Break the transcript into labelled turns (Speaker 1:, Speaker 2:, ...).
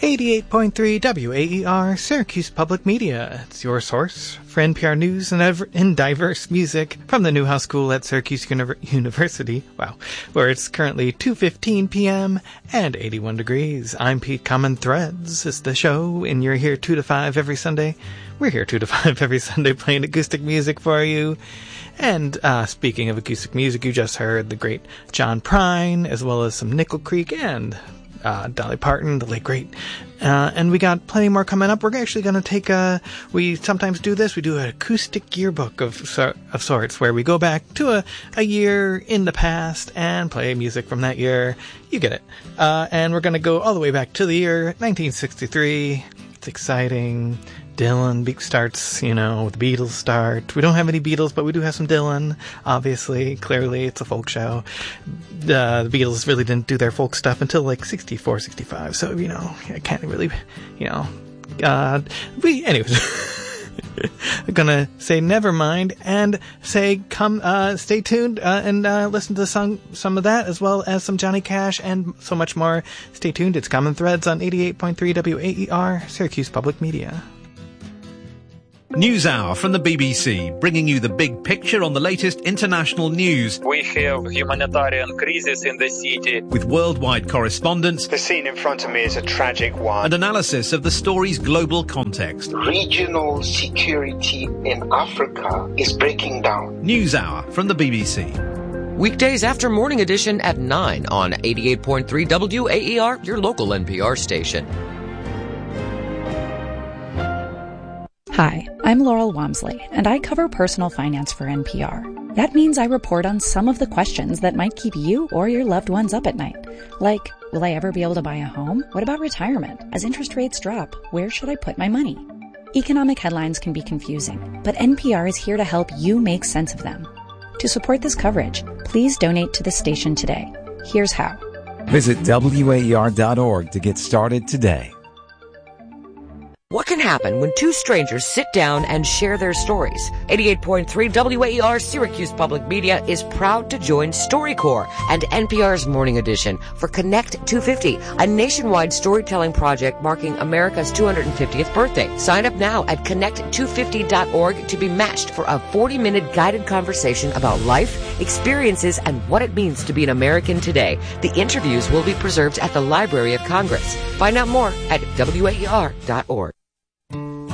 Speaker 1: 88.3 WAER, Syracuse Public Media. It's your source for NPR news and diverse music from the Newhouse School at Syracuse University. Wow. Where it's currently 2:15 p.m. and 81 degrees. I'm Pete. Common Threads is the show, and you're here 2 to 5 every Sunday. We're here 2 to 5 every Sunday playing acoustic music for you. And speaking of acoustic music, you just heard the great John Prine, as well as some Nickel Creek and Dolly Parton, the late great. And we got plenty more coming up. We're actually going to take we sometimes do this. We do an acoustic yearbook of sorts, where we go back to a year in the past and play music from that year. You get it. And we're going to go all the way back to the year 1963. It's exciting. Dylan starts, the Beatles start. We don't have any Beatles, but we do have some Dylan, obviously. Clearly, it's a folk show. The Beatles really didn't do their folk stuff until like 64, 65. So, I can't really, anyways. I'm gonna say never mind and say stay tuned and listen to some of that, as well as some Johnny Cash and so much more. Stay tuned. It's Common Threads on 88.3 WAER, Syracuse Public Media.
Speaker 2: NewsHour from the BBC, bringing you the big picture on the latest international news.
Speaker 3: We have humanitarian crisis in the city.
Speaker 2: With worldwide correspondents.
Speaker 4: The scene in front of me is a tragic one.
Speaker 2: And analysis of the story's global context.
Speaker 5: Regional security in Africa is breaking down.
Speaker 2: NewsHour from the BBC.
Speaker 6: Weekdays after Morning Edition at 9 on 88.3 WAER, your local NPR station.
Speaker 7: Hi, I'm Laurel Wamsley, and I cover personal finance for NPR. That means I report on some of the questions that might keep you or your loved ones up at night. Like, will I ever be able to buy a home? What about retirement? As interest rates drop, where should I put my money? Economic headlines can be confusing, but NPR is here to help you make sense of them. To support this coverage, please donate to the station today. Here's how.
Speaker 8: Visit WAER.org to get started today.
Speaker 6: What can happen when two strangers sit down and share their stories? 88.3 WAER Syracuse Public Media is proud to join StoryCorps and NPR's Morning Edition for Connect 250, a nationwide storytelling project marking America's 250th birthday. Sign up now at connect250.org to be matched for a 40-minute guided conversation about life, experiences, and what it means to be an American today. The interviews will be preserved at the Library of Congress. Find out more at WAER.org.